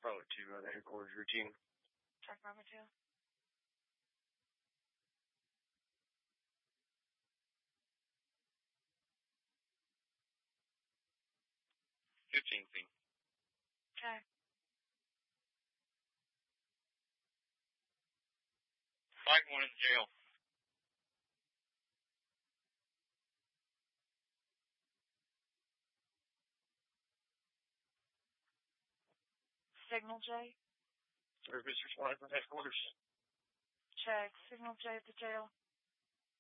Bravo 2, the headquarters routine. Check Bravo 2. 15C. Okay. Flag 1 in jail. Signal J. Service responding from headquarters. Check. Signal J at the jail.